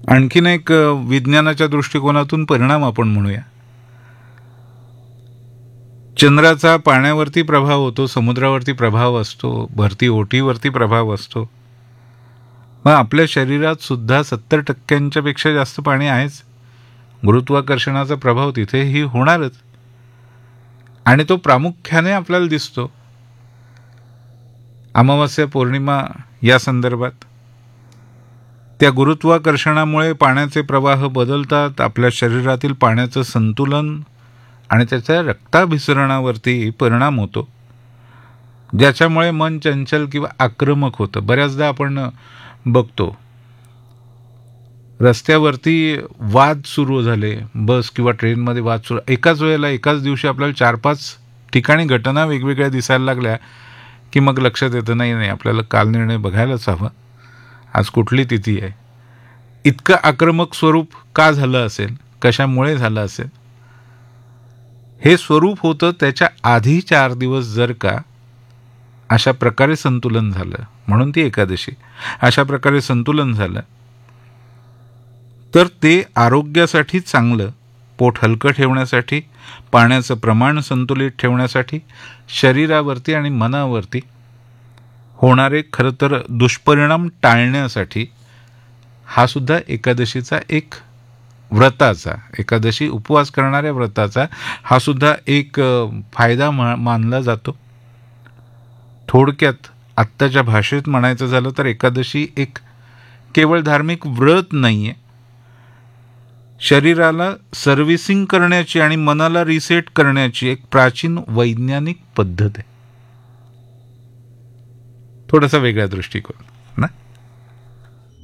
आणखीन एक विज्ञानाच्या दृष्टिकोनातून परिणाम आपण म्हणूया. चंद्राचा पाण्यावरती प्रभाव होतो, समुद्रावरती प्रभाव असतो, भरती ओटीवरती प्रभाव असतो. मग आपल्या शरीरात सुद्धा 70% पेक्षा जास्त पाणी आहेच. गुरुत्वाकर्षणाचा प्रभाव तिथेही होणारच, आणि तो प्रामुख्याने आपल्याला दिसतो अमावास्या पौर्णिमा या संदर्भात. त्या गुरुत्वाकर्षणामुळे पाण्याचे प्रवाह बदलतात, आपल्या शरीरातील पाण्याचं संतुलन आणि त्याच्या रक्ताभिसरणावरती परिणाम होतो, ज्याच्यामुळे मन चंचल किंवा आक्रमक होतं. बऱ्याचदा आपण बघतो रस्त्यावरती वाद सुरू झाले, बस किंवा ट्रेनमध्ये वाद सुरू, एकाच वेळेला एकाच दिवशी आपल्याला 4-5 ठिकाणी घटना वेगवेगळ्या दिसायला लागल्या की मग लक्षात येतं नाही आपल्याला काल निर्णय बघायलाच हवा, आज कुठली तिथी आहे. इतकं आक्रमक स्वरूप का झालं असेल, कशामुळे झालं असेल? हे स्वरूप होतं त्याच्या आधी 4 दिवस जर का अशा प्रकारे संतुलन झालं, म्हणून ती एकादशी, अशा प्रकारे संतुलन झालं तर ते आरोग्यासाठी चांगलं, पोट हलकं ठेवण्यासाठी, पाण्याचं प्रमाण संतुलित ठेवण्यासाठी, शरीरावरती आणि मनावरती होणारे खरं तर दुष्परिणाम टाळण्यासाठी हा सुद्धा एकादशीचा एक व्रताचा, एकादशी उपवास करणाऱ्या व्रताचा हा सुद्धा एक फायदा मानला जातो. थोडक्यात आत्ताच्या भाषेत म्हणायचं झालं तर एकादशी एक केवळ धार्मिक व्रत नाही आहे, शरीराला सर्व्हिसिंग करण्याची आणि मनाला रिसेट करण्याची एक प्राचीन वैज्ञानिक पद्धत आहे. थोडासा वेगळा दृष्टिकोन.